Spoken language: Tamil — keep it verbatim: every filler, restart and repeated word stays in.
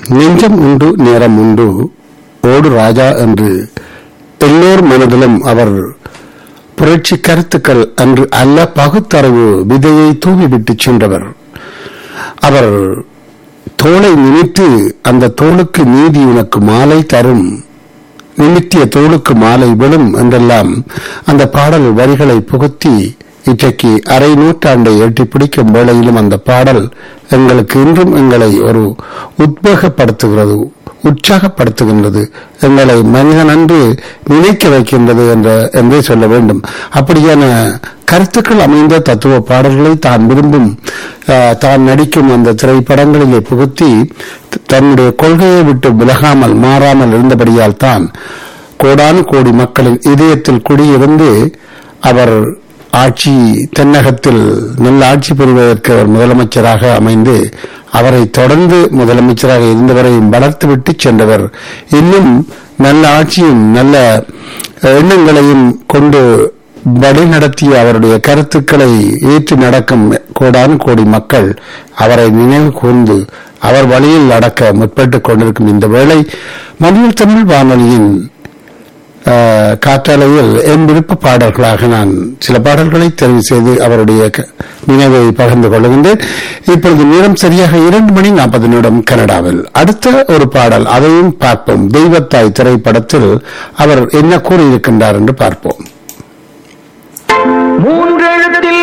நெஞ்சம் உண்டு நேரம் உண்டு ஓடு ராஜா என்று எல்லோர் மனதிலும் அவர் புரட்சி கருத்துக்கள் அன்று அல்ல பகுத்தறிவு விதையை தூவிவிட்டு சென்றவர். அவர் தோளை நினைத்து அந்த தோளுக்கு நீதி உனக்கு மாலை தரும், நிமித்திய தோளுக்கு மாலை விழும் என்றெல்லாம் அந்த பாடல் வரிகளை புகுத்தி இன்றைக்கு அரை நூற்றாண்டை எட்டி பிடிக்கும் வேளையிலும் அந்த பாடல் எங்களுக்கு இன்றும் எங்களை ஒரு உத்வேகப்படுத்துகிறது, உற்சாகப்படுத்துகின்றது, எங்களை மனிதன் அன்று நினைக்க வைக்கின்றது என்ற என்றே சொல்ல வேண்டும். அப்படியான கருத்துக்கள் அமைந்த தத்துவ பாடல்களை தான் விரும்பும் தான் நடிக்கும் அந்த திரைப்படங்களிலே புகுத்தி தன்னுடைய கொள்கையை விட்டு விலகாமல் மாறாமல் இருந்தபடியால் தான் கோடானு கோடி மக்களின் இதயத்தில் குடியிருந்து அவர் ஆட்சி தென்னகத்தில் நல்ல ஆட்சி பெறுவதற்கு அவர் முதலமைச்சராக அமைந்து அவரை தொடர்ந்து முதலமைச்சராக இருந்தவரையும் வளர்த்துவிட்டு சென்றவர். இன்னும் நல்ல ஆட்சியும் நல்ல எண்ணங்களையும் கொண்டு வழி நடத்திய அவருடைய கருத்துக்களை ஏற்று நடக்கும் கோடானு கோடி மக்கள் அவரை நினைவு கூர்ந்து அவர் வழியில் நடக்க முற்பட்டுக் கொண்டிருக்கும் இந்த வேளை மொழியில் தமிழ் வானொலியின் காற்றாலையில் என் விருப்ப பாடல்களாக நான் சில பாடல்களை தெரிவு செய்து அவருடைய நினைவை பகிர்ந்து கொள்கின்றேன். இப்பொழுது நேரம் சரியாக இரண்டு மணி நாற்பது நிமிடம் கனடாவில். அடுத்த ஒரு பாடல், அதையும் பார்ப்போம். தெய்வத்தாய் திரைப்படத்தில் அவர் என்ன கூறியிருக்கின்றார் என்று பார்ப்போம். மூன்றெழுத்தில்